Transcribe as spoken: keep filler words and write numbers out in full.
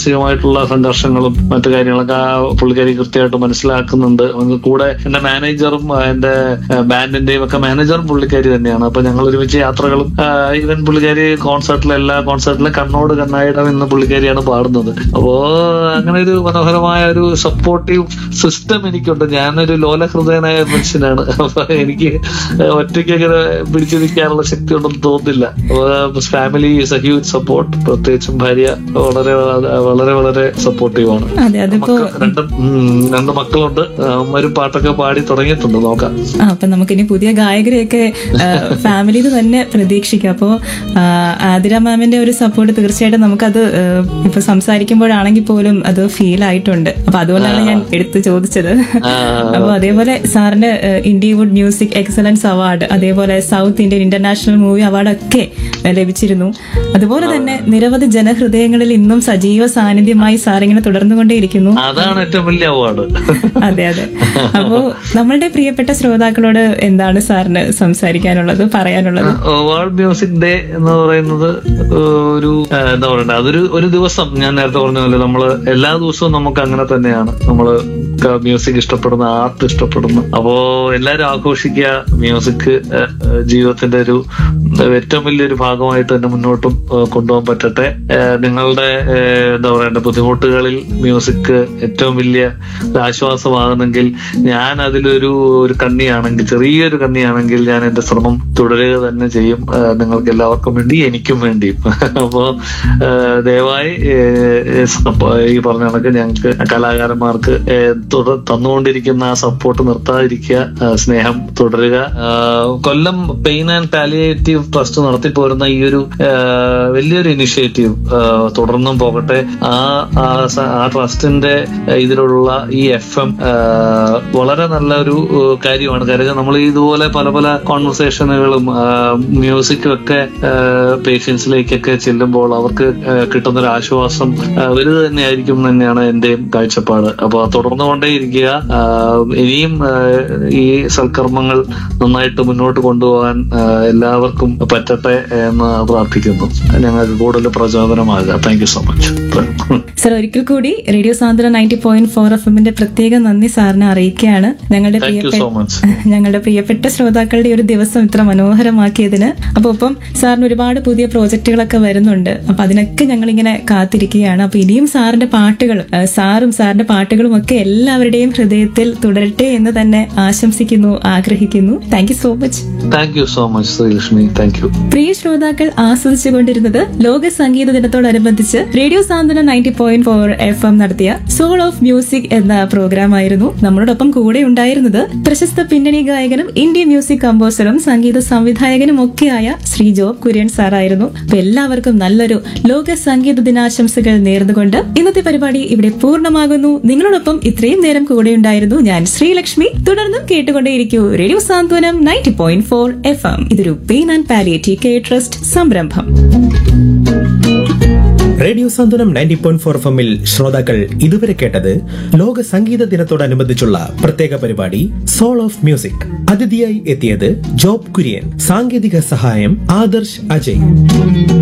മാനസികമായിട്ടുള്ള സംഘർഷങ്ങളും മറ്റു കാര്യങ്ങളൊക്കെ ആ പുള്ളിക്കാരി കൃത്യമായിട്ട് മനസ്സിലാക്കുന്നുണ്ട്. കൂടെ എന്റെ മാനേജറും എന്റെ ബാൻഡിന്റെയും ഒക്കെ മാനേജറും പുള്ളിക്കാരി തന്നെയാണ്. അപ്പൊ ഞങ്ങൾ ഒരുമിച്ച് യാത്രകളും ഈവൻ പുള്ളിക്കാരി കോൺസേർട്ടിലെ എല്ലാ കോൺസേർട്ടിലും കണ്ണോട് കണ്ണായിടം എന്ന പുള്ളിക്കാരിയാണ് പാടുന്നത്. അപ്പോ അങ്ങനെ ഒരു മനോഹരമായ ഒരു സപ്പോർട്ടീവ് സിസ്റ്റം എനിക്കുണ്ട്. ഞാനൊരു ലോലഹൃദയനായ മനുഷ്യനാണ്. അപ്പൊ എനിക്ക് ഒറ്റയ്ക്ക് അങ്ങനെ പിടിച്ചു നിൽക്കാനുള്ള ശക്തി ഉണ്ടെന്ന് തോന്നുന്നില്ല. Family is A huge support. പ്രത്യേകിച്ചും ഭാര്യ വളരെ വളരെ വളരെ സപ്പോർട്ടീവ് ആണ്. രണ്ട് രണ്ട് മക്കളുണ്ട്. അമ്മരും പാട്ടൊക്കെ പാടി തുടങ്ങിയിട്ടുണ്ട്. നോക്കാം. അപ്പൊ നമുക്കിനി പുതിയ ഗായകരെയൊക്കെ ഫാമിലിയിൽ തന്നെ പ്രതീക്ഷിക്കാം. അപ്പോ ആതിര മാമിന്റെ ഒരു സപ്പോർട്ട് തീർച്ചയായിട്ടും നമുക്കത് ഇപ്പൊ സംസാരിക്കുമ്പോഴാണെങ്കിൽ പോലും അത് ഫീൽ ആയിട്ടുണ്ട്. അപ്പൊ അതുകൊണ്ടാണ് ഞാൻ എടുത്തു ചോദിച്ചത്. അപ്പൊ അതേപോലെ സാറിന്റെ ഇൻഡിവുഡ് മ്യൂസിക് എക്സലൻസ് അവാർഡ്, അതേപോലെ south Indian international movie award ഒക്കെ ലഭിച്ചിരുന്നു. അതുപോലെ തന്നെ നിരവധി ജനഹൃദയങ്ങളിൽ ഇന്നും സജീവ സാന്നിധ്യമായി സാർ ഇങ്ങനെ തുടർന്നുകൊണ്ടേയിരിക്കുന്നു. അതാണ് ഏറ്റവും വലിയ അവാർഡ്. അതെ അതെ. അപ്പോ നമ്മളുടെ പ്രിയപ്പെട്ട ശ്രോതാക്കളോട് എന്താണ് സാറിന് സംസാരിക്കാനുള്ളത്, പറയാനുള്ളത്? വേൾഡ് മ്യൂസിക് ഡേ എന്ന് പറയുന്നത് ഒരു എന്താ പറയണ്ടേ, അതൊരു ഒരു ദിവസം ഞാൻ നേരത്തെ പറഞ്ഞ പോലെ നമ്മള് എല്ലാ ദിവസവും നമുക്ക് അങ്ങനെ തന്നെയാണ്. നമ്മള് മ്യൂസിക് ഇഷ്ടപ്പെടുന്ന, ആർട്ട് ഇഷ്ടപ്പെടുന്ന, അപ്പോ എല്ലാരും ആഘോഷിക്കുക. മ്യൂസിക് ജീവിതത്തിന്റെ ഒരു ഏറ്റവും വലിയൊരു ഭാഗമായിട്ട് തന്നെ മുന്നോട്ടും കൊണ്ടുപോകാൻ പറ്റട്ടെ. നിങ്ങളുടെ എന്താ പറയണ്ട ബുദ്ധിമുട്ടുകളിൽ മ്യൂസിക് ഏറ്റവും വലിയ ആശ്വാസമാകുന്നെങ്കിൽ ഞാൻ അതിലൊരു ഒരു കണ്ണിയാണെങ്കിൽ, ചെറിയൊരു കണ്ണിയാണെങ്കിൽ ഞാൻ എന്റെ ശ്രമം തുടരുക തന്നെ ചെയ്യും. നിങ്ങൾക്ക് എല്ലാവർക്കും വേണ്ടി, എനിക്കും വേണ്ടിയും. അപ്പോ ദയവായി ഈ പറഞ്ഞ കണക്ക് ഞങ്ങൾക്ക് കലാകാരന്മാർക്ക് തന്നുകൊണ്ടിരിക്കുന്ന ആ സപ്പോർട്ട് നിർത്താതിരിക്കുക, സ്നേഹം തുടരുക. കൊല്ലം പെയിൻ ആൻഡ് പാലിയേറ്റീവ് ട്രസ്റ്റ് നടത്തിപ്പോരുന്ന ഈ ഒരു വലിയൊരു ഇനിഷ്യേറ്റീവ് തുടർന്നും പോകട്ടെ. ആ ആ ട്രസ്റ്റിന്റെ ഇതിലുള്ള ഈ എഫ് എം വളരെ നല്ലൊരു കാര്യമാണ്. കാര്യം നമ്മൾ ഇതുപോലെ പല പല കോൺവെർസേഷനുകളും മ്യൂസിക്കും ഒക്കെ പേഷ്യൻസിലേക്കൊക്കെ ചെല്ലുമ്പോൾ അവർക്ക് കിട്ടുന്നൊരു ആശ്വാസം വലുത് തന്നെയായിരിക്കും തന്നെയാണ് എന്റെയും കാഴ്ചപ്പാട്. അപ്പൊ തുടർന്നുകൊണ്ടേയിരിക്കുക. ഇനിയും ഈ സൽക്കർമ്മങ്ങൾ നന്നായിട്ട് മുന്നോട്ട് കൊണ്ടുപോകാൻ എല്ലാവർക്കും പറ്റട്ടെ എന്ന് പ്രാർത്ഥിക്കുന്നു. ഞങ്ങൾക്ക് കൂടുതൽ പ്രചോദനമാകുക. Thank you so much sir. ഒരിക്കൽ കൂടി റേഡിയോ സാന്ത്വന നയൻറ്റി പോയിന്റ് ഫോർ എഫ് എമ്മിന്റെ പ്രത്യേക നന്ദി സാറിനെ അറിയിക്കുകയാണ്. ഞങ്ങളുടെ ഞങ്ങളുടെ പ്രിയപ്പെട്ട ശ്രോതാക്കളുടെ ഒരു ദിവസം ഇത്ര മനോഹരമാക്കിയതിന്. അപ്പൊ ഒപ്പം സാറിന് ഒരുപാട് പുതിയ പ്രോജക്റ്റുകളൊക്കെ വരുന്നുണ്ട്. അപ്പൊ അതിനൊക്കെ ഞങ്ങൾ ഇങ്ങനെ കാത്തിരിക്കുകയാണ്. അപ്പൊ ഇനിയും സാറിന്റെ പാട്ടുകൾ, സാറും സാറിന്റെ പാട്ടുകളും ഒക്കെ എല്ലാവരുടെയും ഹൃദയത്തിൽ തുടരട്ടെ എന്ന് തന്നെ ആശംസിക്കുന്നു, ആഗ്രഹിക്കുന്നു. Thank you so much. Thank you so much Sreelakshmi. Thank you. പ്രിയ ശ്രോതാക്കൾ ആസ്വദിച്ചുകൊണ്ടിരുന്നത് ലോക സംഗീത ദിനത്തോടനുബന്ധിച്ച് റേഡിയോ സാന്ത്വന ninety point four F M നടത്തിയ സോൾ ഓഫ് മ്യൂസിക് എന്ന പ്രോഗ്രാം ആയിരുന്നു. നമ്മളോടൊപ്പം കൂടെ ഉണ്ടായിരുന്നത് പ്രശസ്ത പിന്നണി ഗായകനും ഇന്ത്യൻ മ്യൂസിക് കമ്പോസറും സംഗീത സംവിധായകനും ഒക്കെയായ ശ്രീ ജോബ് കുര്യൻ സാറായിരുന്നു. അപ്പൊ എല്ലാവർക്കും നല്ലൊരു ലോക സംഗീത ദിനാശംസകൾ നേർന്നുകൊണ്ട് ഇന്നത്തെ പരിപാടി ഇവിടെ പൂർണ്ണമാകുന്നു. നിങ്ങളോടൊപ്പം ഇത്രയും നേരം കൂടെ ഉണ്ടായിരുന്നു ഞാൻ ശ്രീലക്ഷ്മി. തുടർന്നും കേട്ടുകൊണ്ടേയിരിക്കൂ റേഡിയോ സാന്ത്വനം ninety point four F M. ഇതൊരു pain and palliative care trust സംരംഭം. റേഡിയോ സാന്ത്വനം നയൻറ്റി പോയിന്റ് ഫോർ എഫ് എമ്മിൽ ശ്രോതാക്കൾ ഇതുവരെ കേട്ടത് ലോക സംഗീത ദിനത്തോടനുബന്ധിച്ചുള്ള പ്രത്യേക പരിപാടി സോൾ ഓഫ് മ്യൂസിക്. അതിഥിയായി എത്തിയത് ജോബ് കുര്യൻ, സാങ്കേതിക സഹായം ആദർശ് അജയ്.